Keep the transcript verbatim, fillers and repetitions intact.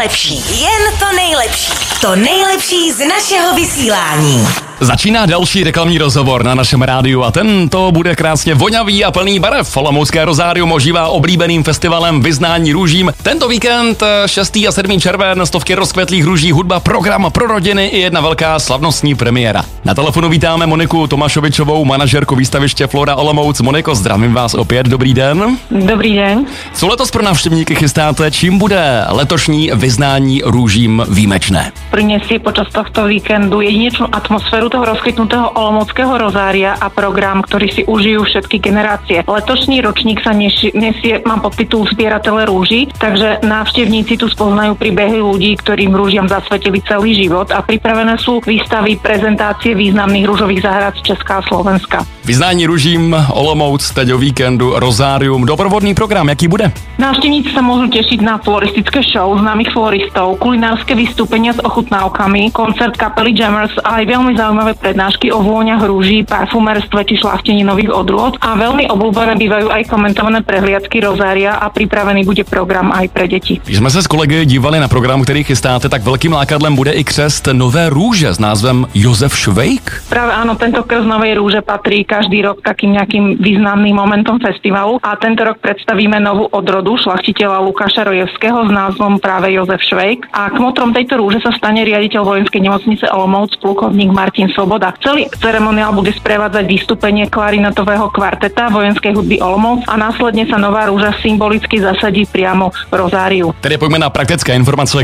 nejlepší, jen to nejlepší. To nejlepší z našeho vysílání. Začíná další reklamní rozhovor na našem rádiu a tento bude krásně voňavý a plný barev. Olomoucké rozárium ožívá oblíbeným festivalem Vyznání růžím. Tento víkend šestý a sedmý červen, stovky rozkvetlých růží, hudba, program pro rodiny i jedna velká slavnostní premiéra. Na telefonu vítáme Moniku Tomášovičovou, manažerku výstaviště Flora Olomouc. Moniko, zdravím vás opět, dobrý den. Dobrý den. Co letos pro návštěvníky chystáte? Čím bude letošní Vyznání růžím výjimečné? Prinesie počas tohto víkendu jedinečnú atmosféru toho rozkvitnutého olomouckého rozária a program, ktorý si užijú všetky generácie. Letošní ročník sa nesie, nesie mám podtitul Zbieratele rúží, takže návštevníci tu spoznajú príbehy ľudí, ktorým rúžiam zasvetili celý život a pripravené sú výstavy, prezentácie významných rúžových záhrad z Česka a Slovenska. Vyznání růžím, Olomouc, teď o víkendu, rozárium, doprovodný program, jaký bude? Návštevníci sa môžu tešiť na floristické show známych floristov, kulinárske vystúpenia s ochutnávkami, koncert kapely Jammers a aj veľmi zaujímavé prednášky o vôňach rúží, parfumérstve či šľachtení nových odrôd a veľmi obľúbené bývajú aj komentované prehliadky rozária a pripravený bude program aj pre deti. Když jsme se s kolegy dívali na program, který chystáte, tak velkým lákadlem bude i křest nové růže s názvem Jozef Švejk. Práve áno, tento krst novej rúže patrí každý rok takým nejakým významným momentom festivalu a tento rok predstavíme novú odrodu šľachtiteľa Lukáša Rojevského s názvom práve Jozef Švejk a kmotrom tejto rúže sa stane riaditeľ vojenskej nemocnice Olomouc plukovník Martin Svoboda. Celý ceremoniál bude sprevádzať vystúpenie klarinetového kvarteta vojenskej hudby Olomouc a následne sa nová rúža symbolicky zasadí priamo v rozáriu. Tedy pojďme na praktické informace.